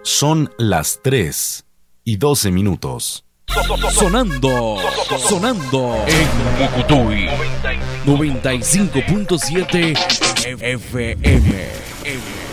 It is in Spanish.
Son las 3:12. Sonando en Cucutuy 95.7 FM.